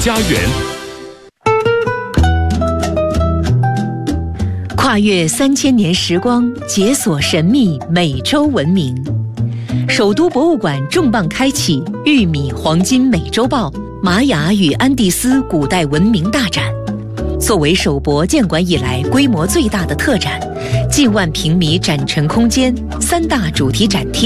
家园。 跨越3000年时光，解锁神秘美洲文明。首都博物馆重磅开启玉米黄金美洲豹玛雅与安第斯古代文明大展。作为首博建馆以来规模最大的特展，近万平米展陈空间，3大主题展厅。